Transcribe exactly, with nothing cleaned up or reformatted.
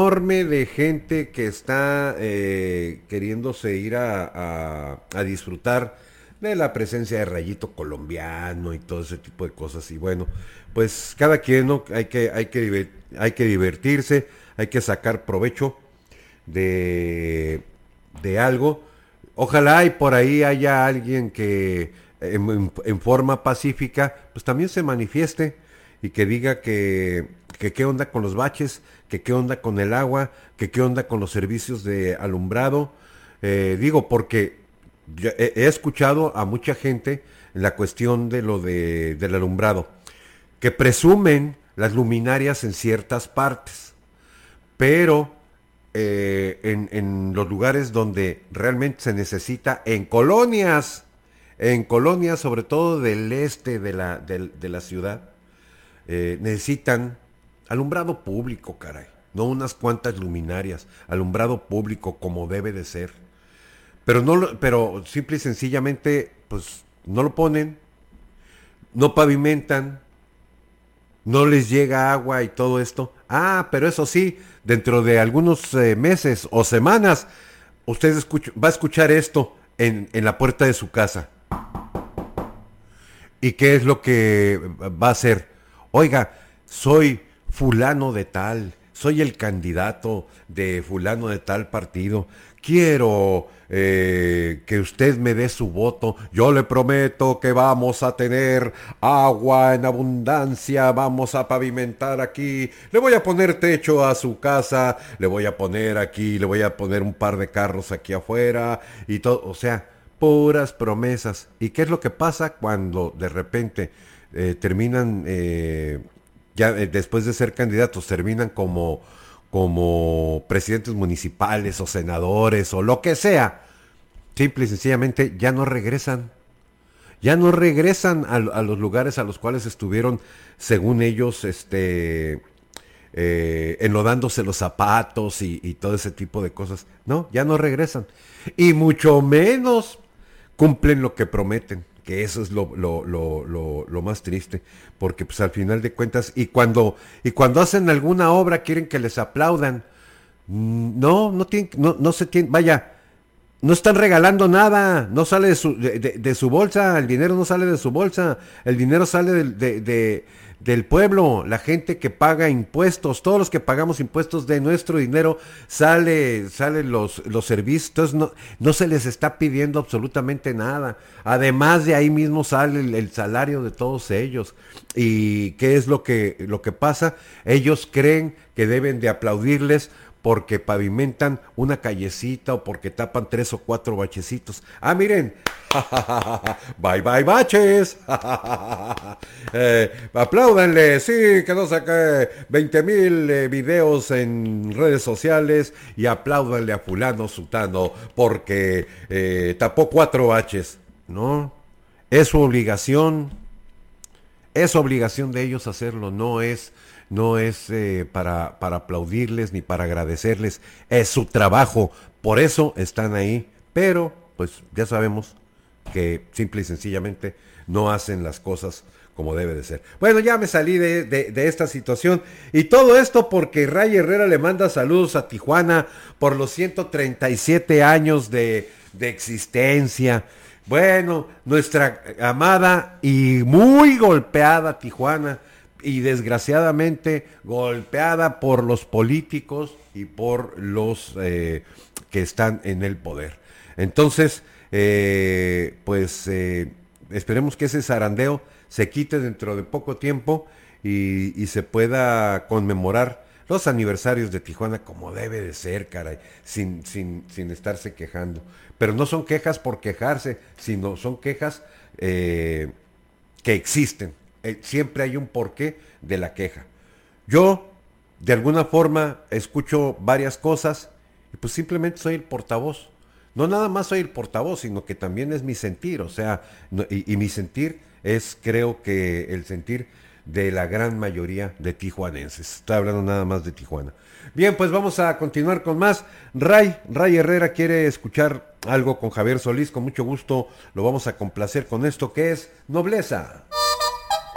enorme de gente que está eh, queriéndose ir a, a, a disfrutar de la presencia de Rayito Colombiano y todo ese tipo de cosas. Y bueno, pues cada quien, ¿no? Hay que, hay que, diver- hay que divertirse, hay que sacar provecho de, de algo. Ojalá y por ahí haya alguien que en, en- en forma pacífica, pues también se manifieste y que diga que, que qué onda con los baches, que qué onda con el agua, que qué onda con los servicios de alumbrado. Eh, digo, porque yo he, he escuchado a mucha gente en la cuestión de lo de, del alumbrado, que presumen las luminarias en ciertas partes, pero eh, en, en los lugares donde realmente se necesita, en colonias, en colonias sobre todo del este de la, del- de la ciudad, eh, necesitan alumbrado público, caray. No unas cuantas luminarias, alumbrado público como debe de ser. Pero no lo- pero simple y sencillamente, pues, no lo ponen, no pavimentan, no les llega agua y todo esto. Ah, pero eso sí, dentro de algunos eh, meses o semanas, usted escuch- va a escuchar esto en, en la puerta de su casa. ¿Y qué es lo que va a hacer? Oiga, soy fulano de tal, soy el candidato de fulano de tal partido. Quiero eh, que usted me dé su voto. Yo le prometo que vamos a tener agua en abundancia, vamos a pavimentar aquí, le voy a poner techo a su casa, le voy a poner aquí, le voy a poner un par de carros aquí afuera y todo, o sea, puras promesas. ¿Y qué es lo que pasa cuando de repente eh, terminan, eh, ya eh, después de ser candidatos, terminan como, como presidentes municipales o senadores o lo que sea? Simple y sencillamente ya no regresan. Ya no regresan a, a los lugares a los cuales estuvieron, según ellos, este, eh, enlodándose los zapatos y, y todo ese tipo de cosas. No, ya no regresan. Y mucho menos cumplen lo que prometen, que eso es lo, lo, lo, lo, lo más triste, porque pues al final de cuentas, y cuando, y cuando hacen alguna obra quieren que les aplaudan. Mm, No, no tienen, no, no se tiene, vaya, no están regalando nada, no sale de su, de, de- de su bolsa, el dinero no sale de su bolsa, el dinero sale del, de- de- del pueblo, la gente que paga impuestos, todos los que pagamos impuestos de nuestro dinero, sale, salen los, los servicios, entonces no, no se les está pidiendo absolutamente nada. Además de ahí mismo sale el, el salario de todos ellos. ¿Y qué es lo que, lo que pasa? Ellos creen que deben de aplaudirles porque pavimentan una callecita o porque tapan tres o cuatro bachecitos. Ah, miren, bye bye baches. eh, apláudanle, sí, que no saque veinte mil eh, videos en redes sociales y apláudanle a fulano sutano porque eh, tapó cuatro baches. No, es su obligación, es obligación de ellos hacerlo, no es, no es eh, para, para aplaudirles ni para agradecerles, es su trabajo, por eso están ahí, pero pues ya sabemos que simple y sencillamente no hacen las cosas como debe de ser. Bueno, ya me salí de, de, de esta situación y todo esto porque Ray Herrera le manda saludos a Tijuana por los ciento treinta y siete años de, de existencia. Bueno, nuestra amada y muy golpeada Tijuana y desgraciadamente golpeada por los políticos y por los eh, que están en el poder. Entonces, eh, pues eh, esperemos que ese zarandeo se quite dentro de poco tiempo y, y se pueda conmemorar los aniversarios de Tijuana como debe de ser, caray, sin, sin, sin estarse quejando. Pero no son quejas por quejarse, sino son quejas eh, que existen. Eh, siempre hay un porqué de la queja. Yo, de alguna forma, escucho varias cosas y pues simplemente soy el portavoz. No nada más soy el portavoz, sino que también es mi sentir, o sea, no- y, y mi sentir es, creo que el sentir de la gran mayoría de tijuanenses. Estoy hablando nada más de Tijuana. Bien, pues vamos a continuar con más. Ray, Ray Herrera quiere escuchar algo con Javier Solís, con mucho gusto lo vamos a complacer con esto que es Nobleza.